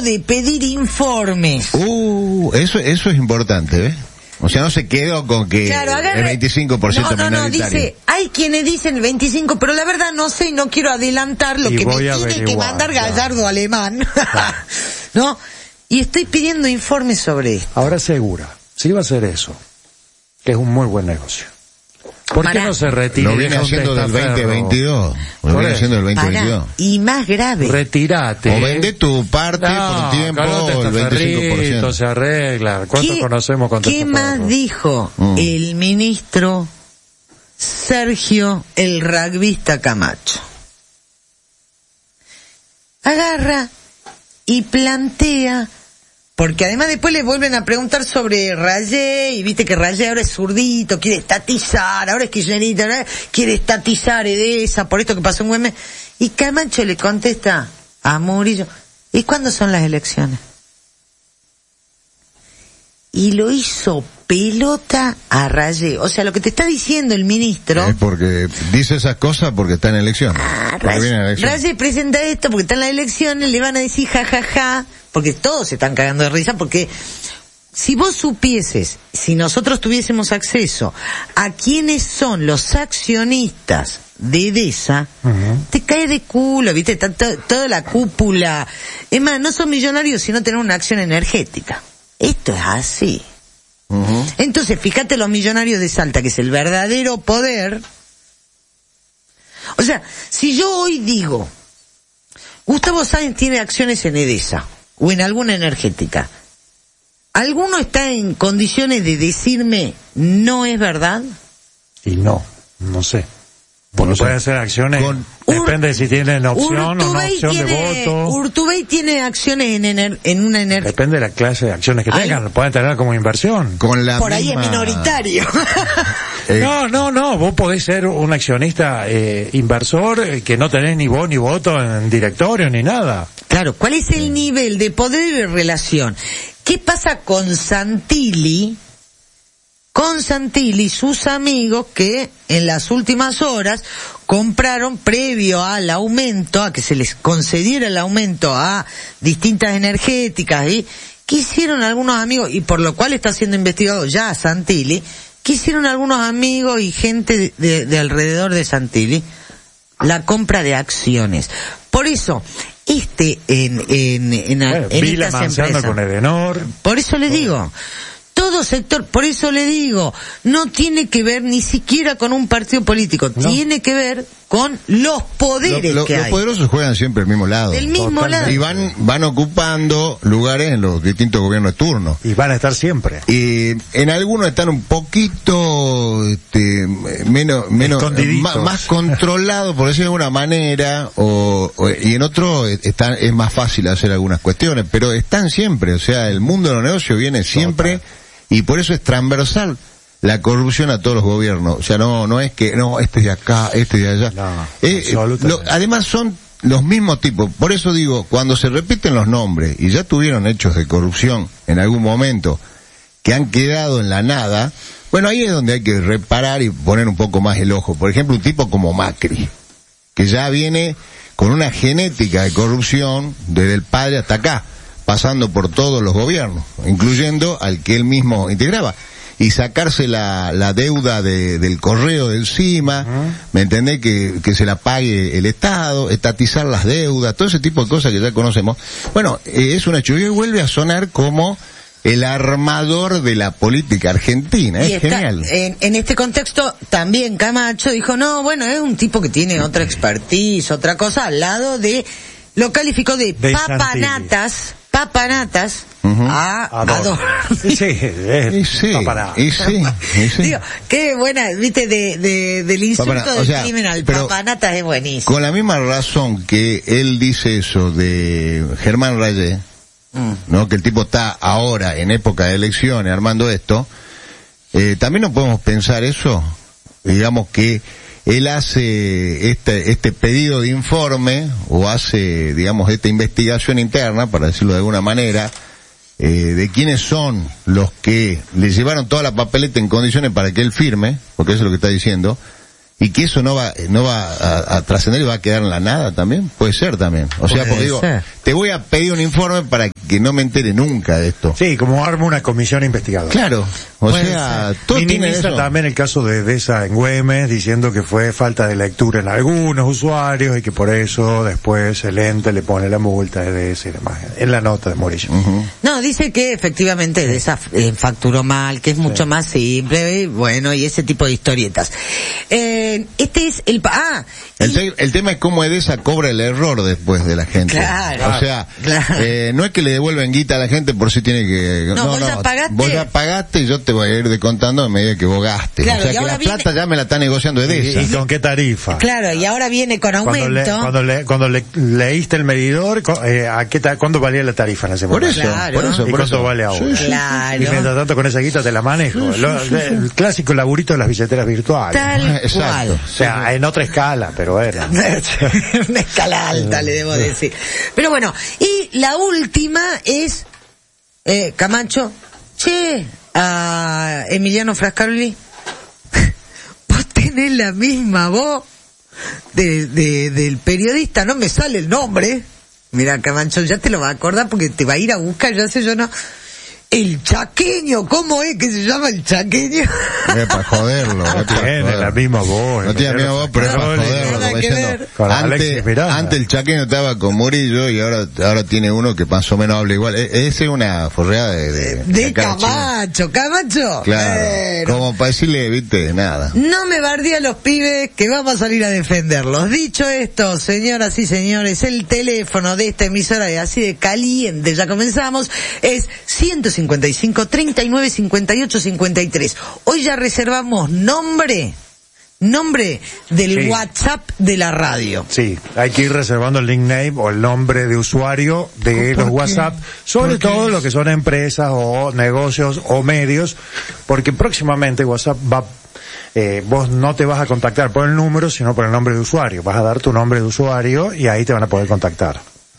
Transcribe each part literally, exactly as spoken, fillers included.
de pedir informes. Uh, eso, eso es importante, ¿ves? O sea, no se quedó con que claro, agarre, el veinticinco por ciento no, no, no, minoritario. dice, hay quienes dicen el veinticinco, pero la verdad no sé y no quiero adelantar lo y que me tiene averiguar, que mandar claro. Gallardo Alemán. Claro. ¿No? Y estoy pidiendo informes sobre esto. Ahora segura, si va a hacer eso, que es un muy buen negocio. ¿Por Pará. qué no se retira? Lo y viene deja un haciendo del testaferro? veinte veintidós. Lo Por viene eso. haciendo del veinte veintidós. Pará, y más grave. Retirate. O vende tu parte No, por un tiempo, Carlos el veinticinco por Testaferrito, ciento. se arregla. ¿Cuánto ¿Qué- conocemos con ¿Qué más Testaferro? dijo Mm. el ministro Sergio el rugbyista Camacho? Agarra y plantea, porque además después le vuelven a preguntar sobre Rayé, y viste que Rayé ahora es zurdito, quiere estatizar, ahora es kirchnerista, ahora quiere estatizar Edesa, por esto que pasó en Güemes. Y Camacho le contesta a Murillo, ¿y cuándo son las elecciones? Y lo hizo pelota a Rayé. O sea, lo que te está diciendo el ministro... Es porque dice esas cosas porque está en elecciones. Ah, Porque viene la Rayé, elección. Rayé presenta esto porque están las elecciones, le van a decir jajaja, ja, ja, porque todos se están cagando de risa, porque si vos supieses, si nosotros tuviésemos acceso a quiénes son los accionistas de Edesa, uh-huh. te cae de culo, viste, está to- toda la cúpula. Es más, no son millonarios sino tener una acción energética. Esto es así. Uh-huh. Entonces, fíjate los millonarios de Salta, que es el verdadero poder. O sea, si yo hoy digo, Gustavo Sáenz tiene acciones en Edesa, o en alguna energética, ¿alguno está en condiciones de decirme no es verdad? Y no, no sé. Porque No sé. pueden ser acciones, Con- depende de si tienen opción o no Urtubey opción tiene, de voto. Urtubey tiene acciones en, ener, en una energética. Depende de la clase de acciones que Ay. tengan, pueden tener como inversión. Con la Por ahí misma... es minoritario. Eh, No, no, no, vos podés ser un accionista eh, inversor eh, que no tenés ni voz ni voto en directorio ni nada. Claro, ¿cuál es el nivel de poder y de relación? ¿Qué pasa con Santilli? Con Santilli y sus amigos que en las últimas horas compraron, previo al aumento, a que se les concediera el aumento a distintas energéticas, y ¿qué hicieron algunos amigos? Y por lo cual está siendo investigado ya Santilli. ¿Qué hicieron algunos amigos y gente de, de, de alrededor de Santilli? La compra de acciones. Por eso, este, en, en, en, Bueno, en Vila estas Manzano empresas. con Edenor. Por eso le digo, todo sector, por eso le digo, no tiene que ver ni siquiera con un partido político, No. tiene que ver con los poderes lo- lo- que los hay. poderosos juegan siempre al mismo lado. Del mismo Totalmente. lado. Y van, van ocupando lugares en los distintos gobiernos de turno. Y van a estar siempre. Y en algunos están un poquito este, menos menos Escondiditos. más, más controlados, por decirlo de alguna manera, o, o- y en otros están, es más fácil hacer algunas cuestiones, pero están siempre. O sea, el mundo de los negocios viene siempre, y por eso es transversal la corrupción a todos los gobiernos. O sea, no no es que no este es de acá, este es de allá. No, Eh, absolutamente. lo- además son los mismos tipos. Por eso digo, cuando se repiten los nombres y ya tuvieron hechos de corrupción en algún momento que han quedado en la nada, bueno, ahí es donde hay que reparar y poner un poco más el ojo. Por ejemplo, un tipo como Macri, que ya viene con una genética de corrupción desde el padre hasta acá, pasando por todos los gobiernos, incluyendo al que él mismo integraba. Y sacarse la, la deuda de, del correo de encima, uh-huh. ¿me entendés? Que, que se la pague el Estado, estatizar las deudas, todo ese tipo de cosas que ya conocemos. Bueno, eh, es un hecho. Y hoy vuelve a sonar como el armador de la política argentina. Y Es está- genial. En, en este contexto, también Camacho dijo, no, bueno, es un tipo que tiene otra expertise, otra cosa, al lado de, lo calificó de, De papanatas, papanatas, Ujú. a Ador. Ador. Sí, es Y sí, papará. y sí, y sí. Digo, qué buena, viste, de, de, del insulto Papana- o del sea, crimen al pero- papanatas es buenísimo. Con la misma razón que él dice eso de Germán Rayé, Mm. ¿no? Que el tipo está ahora en época de elecciones armando esto, eh, también no podemos pensar eso, digamos que él hace este, este pedido de informe, o hace, digamos, esta investigación interna, para decirlo de alguna manera, eh, de quiénes son los que le llevaron toda la papeleta en condiciones para que él firme, porque eso es lo que está diciendo, y que eso no va no va a, a trascender y va a quedar en la nada también, puede ser también. O sea, Puede porque digo, ser. te voy a pedir un informe para que no me entere nunca de esto. Sí, como arma una comisión investigadora. Claro, o Puede sea, ser. todo tiene Minimiza eso. también el caso de Deza en Güemes, diciendo que fue falta de lectura en algunos usuarios y que por eso después el ente le pone la multa de Deza y demás, en la nota de Morillo. Ujú. No, dice que efectivamente Deza eh, facturó mal, que es mucho Sí. más simple, y bueno, y ese tipo de historietas. Eh, este es el... pa- Ah, El, y- te- el tema es cómo Edesa cobra el error después de la gente. Claro, o sea, claro. eh, no es que le devuelven guita a la gente por si tiene que... No, vos ya pagaste. Vos ya pagaste y yo te voy a ir descontando a medida que vos gastes. Claro, o sea y que ahora la viene- plata ya me la está negociando Edesa. ¿Y, y con qué tarifa? Claro, y ahora viene con Cuando, le, aumento. cuando, le, cuando le, leíste el medidor, co- eh, ¿a qué ta- ¿cuándo valía la tarifa en ese Por momento? eso, Claro. por eso, ¿Y por cuánto eso. vale ahora? Sí, sí. Claro. Y mientras tanto con esa guita te la manejo. Lo- de- el clásico laburito de las billeteras virtuales. Tal Exacto. cual. O sea, en otra escala, pero era. Una escala alta, le debo decir. Pero bueno, y la última es, eh, Camacho, che, a Emiliano Frascaroli, vos tenés la misma voz de, de, del periodista, no me sale el nombre. Mira, Camacho, ya te lo va a acordar porque te va a ir a buscar, ya sé yo no. El chaqueño, ¿cómo es que se llama el chaqueño? Es para joderlo. es para Tiene joderlo. la misma voz. No tiene la misma voz, pero es para Frascaroli. joderlo. Nada como que diciendo, ver. Con Alexis antes, Miranda. antes el chaqueño estaba con Murillo y ahora ahora tiene uno que más o menos habla igual. E- Esa es una forreada de... De, De acá de Chile. Camacho, Camacho. Claro. Bueno. Como para decirle, viste, nada. No me bardea a los pibes que vamos a salir a defenderlos. Dicho esto, señoras y señores, el teléfono de esta emisora de así de caliente, ya comenzamos, es ciento cincuenta y cinco, treinta y nueve, cincuenta y ocho, cincuenta y tres. Hoy ya reservamos nombre, nombre del Sí. WhatsApp de la radio. Sí, hay que ir reservando el nickname o el nombre de usuario de ¿Por los qué? WhatsApp, sobre ¿Por qué? todo lo que son empresas o negocios o medios, porque próximamente WhatsApp va, eh, vos no te vas a contactar por el número, sino por el nombre de usuario. Vas a dar tu nombre de usuario y ahí te van a poder contactar.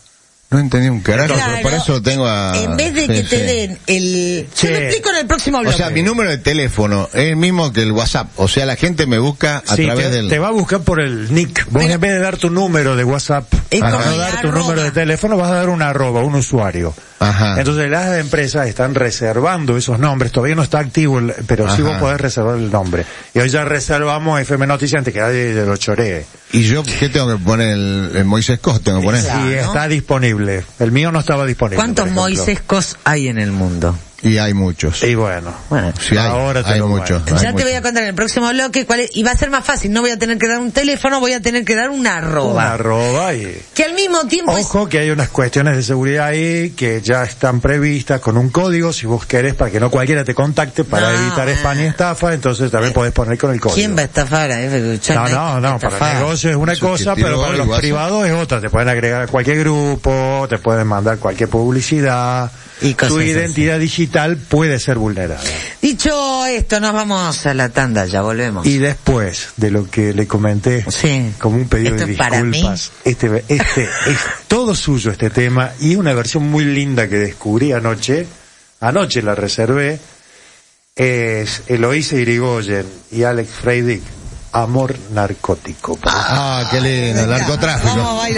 No entendí un carajo, Claro, pero para eso lo tengo a... En vez de sí, que te sí. den el... Sí. Se lo explico en el próximo O bloque. sea, mi número de teléfono es el mismo que el WhatsApp. O sea, la gente me busca a Sí, través te, del... te va a buscar por el nick. Vos Pero- en vez de dar tu número de WhatsApp, Es para como no el dar tu arroba. número de teléfono, vas a dar un arroba, un usuario. Ajá. Entonces las empresas están reservando esos nombres, todavía no está activo, el- pero sí Ajá. vos podés reservar el nombre. Y hoy ya reservamos F M Noticias antes que nadie de lo choree. ¿Y yo qué tengo que poner? ¿El, el Moisés Cos tengo que poner? Claro. Y está disponible. El mío no estaba disponible. ¿Cuántos por ejemplo. Moiséscos hay en el mundo? Y hay muchos. Y bueno. Bueno. Sí, hay, Ahora te hay lo muchos. cuento. hay Ya te muchos. voy a contar en el próximo bloque cuál es, y va a ser más fácil, no voy a tener que dar un teléfono, voy a tener que dar un Un arroba. arroba y... Que al mismo tiempo es- Ojo que hay unas cuestiones de seguridad ahí que ya están previstas con un código, si vos querés, para que no cualquiera te contacte, para No, evitar eh. spam y estafa, entonces también podés poner con el código. ¿quién va a estafar? Eh? Ya No, hay no, que no, para estafar. el negocio es una Eso cosa, que tiró pero para el los WhatsApp. privados es otra. Te pueden agregar a cualquier grupo, te pueden mandar cualquier publicidad. Y cosas Tu así. identidad digital puede ser vulnerada. Dicho esto, nos vamos a la tanda, ya volvemos. Y después de lo que le comenté, Sí. como un pedido Esto de es para disculpas, este, este es todo suyo este tema y una versión muy linda que descubrí anoche, anoche la reservé, es Eloísa Irigoyen y Alex Freidich, Amor Narcótico. Ah, qué lindo, el narcotráfico. Vamos a bailar.